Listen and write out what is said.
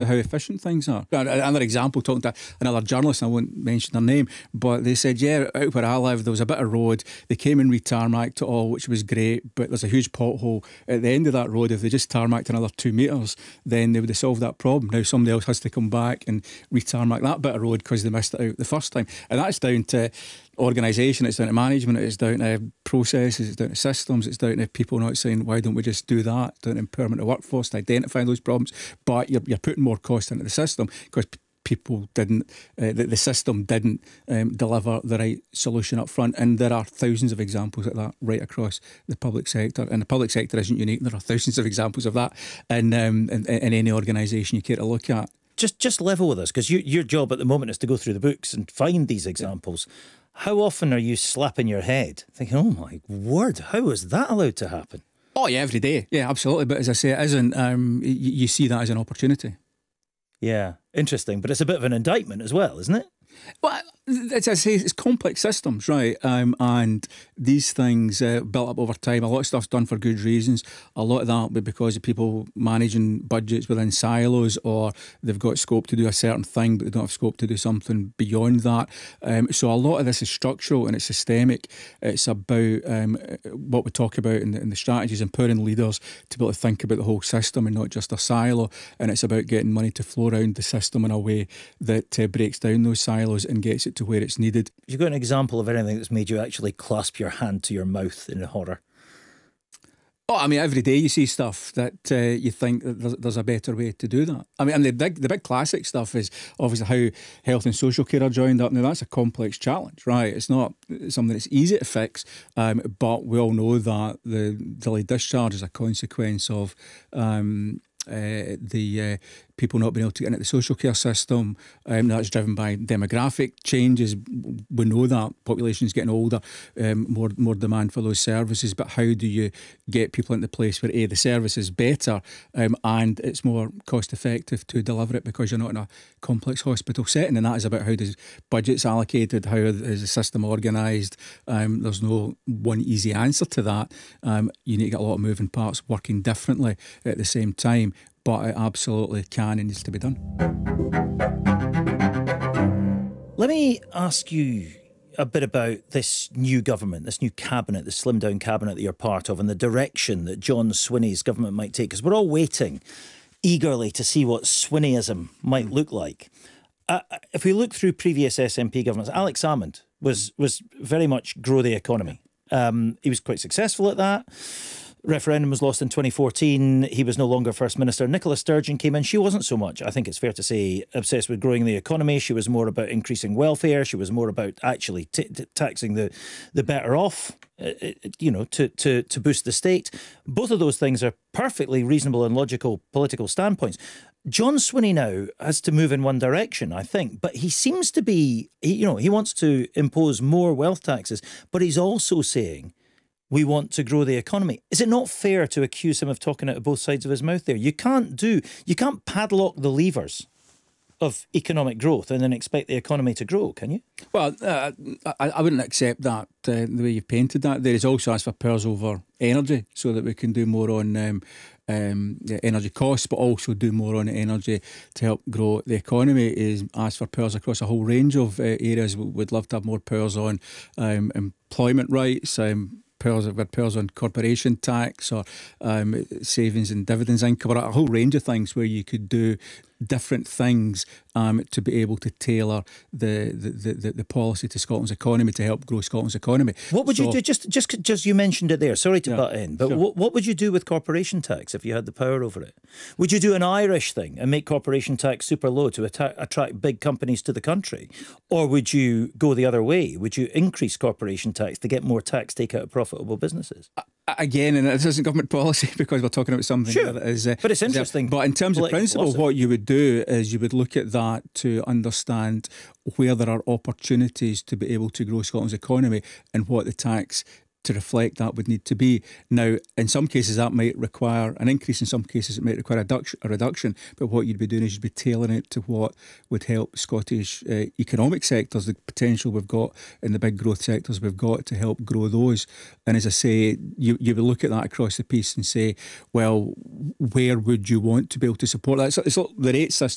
how efficient things are. Another example, talking to another journalist, and I won't mention their name, but they said, yeah, out where I live, there was a bit of road. They came and re-tarmacked it all, which was great, but there's a huge pothole at the end of that road. If they just tarmacked another 2 metres, then they would have solved that problem. Now somebody else has to come back and re-tarmack that bit of road because they missed it out the first time. And that's down to organisation, it's down to management, it's down to processes, it's down to systems, it's down to people not saying, why don't we just do that? Down to empowerment of the workforce, to identify those problems. But you're putting more cost into the system because people didn't, the system didn't deliver the right solution up front. And there are thousands of examples of that right across the public sector. And the public sector isn't unique. There are thousands of examples of that in any organisation you care to look at. Just level with us, because your job at the moment is to go through the books and find these examples. How often are you slapping your head thinking, oh my word, how is that allowed to happen? Oh yeah, every day. Yeah, absolutely. But as I say, it isn't, you see that as an opportunity. Yeah, interesting. But it's a bit of an indictment as well, isn't it? Well, as I say, it's complex systems, right? And these things built up over time. A lot of stuff's done for good reasons. A lot of that will be because of people managing budgets within silos, or they've got scope to do a certain thing, but they don't have scope to do something beyond that. So a lot of this is structural and it's systemic. It's about what we talk about in the strategies, empowering leaders to be able to think about the whole system and not just a silo. And it's about getting money to flow around the system in a way that breaks down those silos and gets it to where it's needed. You've got an example of anything that's made you actually clasp your hand to your mouth in horror? Oh, I mean, every day you see stuff that you think that there's a better way to do that. I mean, the big classic stuff is obviously how health and social care are joined up. Now, that's a complex challenge, right? It's not something that's easy to fix, but we all know that the delayed discharge is a consequence of the people not being able to get into the social care system. That's driven by demographic changes. We know that population is getting older, more demand for those services. But how do you get people into the place where the service is better and it's more cost effective to deliver it because you're not in a complex hospital setting? And that is about how does budgets allocated, how is the system organised. There's no one easy answer to that. You need to get a lot of moving parts working differently at the same time. But it absolutely can and needs to be done. Let me ask you a bit about this new government, this new cabinet, the slimmed down cabinet that you're part of, and the direction that John Swinney's government might take, because we're all waiting eagerly to see what Swinneyism might look like. If we look through previous SNP governments, Alex Salmond was very much grow the economy. He was quite successful at that. Referendum was lost in 2014. He was no longer First Minister. Nicola Sturgeon came in. She wasn't so much, I think it's fair to say, obsessed with growing the economy. She was more about increasing welfare. She was more about actually taxing the better off, to boost the state. Both of those things are perfectly reasonable and logical political standpoints. John Swinney now has to move in one direction, I think, but he seems to be, he wants to impose more wealth taxes, but he's also saying, we want to grow the economy. Is it not fair to accuse him of talking out of both sides of his mouth there? You can't padlock the levers of economic growth and then expect the economy to grow, can you? Well, I wouldn't accept that, the way you've painted that. There is also asked for powers over energy so that we can do more on energy costs, but also do more on energy to help grow the economy. Is asked for powers across a whole range of areas. We'd love to have more powers on employment rights, powers on corporation tax, or savings and dividends income, or a whole range of things where you could do different things to be able to tailor the policy to Scotland's economy to help grow Scotland's economy. What would you do? Just you mentioned it there. Sorry to butt in, but sure. What would you do with corporation tax if you had the power over it? Would you do an Irish thing and make corporation tax super low to attract big companies to the country, or would you go the other way? Would you increase corporation tax to get more tax take out of profitable businesses? Again, and this isn't government policy because we're talking about something that is... but it's interesting. But in terms of principle, what you would do is you would look at that to understand where there are opportunities to be able to grow Scotland's economy and what the tax to reflect that would need to be. Now, in some cases that might require an increase, in some cases it might require a reduction, but what you'd be doing is you'd be tailoring it to what would help Scottish economic sectors, the potential we've got in the big growth sectors we've got to help grow those. And as I say, you would look at that across the piece and say, well, where would you want to be able to support that? It's like the rate system